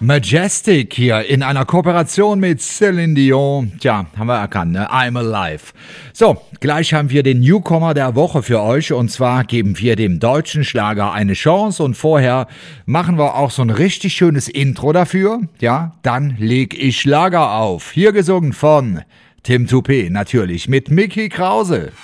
Majestic hier in einer Kooperation mit Celine Dion. Tja, haben wir erkannt, ne? I'm Alive. So, gleich haben wir den Newcomer der Woche für euch und zwar geben wir dem deutschen Schlager eine Chance und vorher machen wir auch so ein richtig schönes Intro dafür. Ja, dann leg ich Schlager auf. Hier gesungen von Tim Toupé, natürlich mit Mickey Krause.